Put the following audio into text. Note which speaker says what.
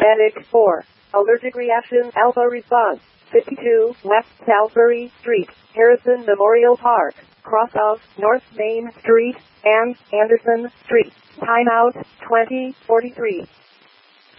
Speaker 1: Paramedic 4. Allergic reaction alpha response. 52 West Salisbury Street, Harrison Memorial Park, cross of North Main Street and Anderson Street. Timeout 2043.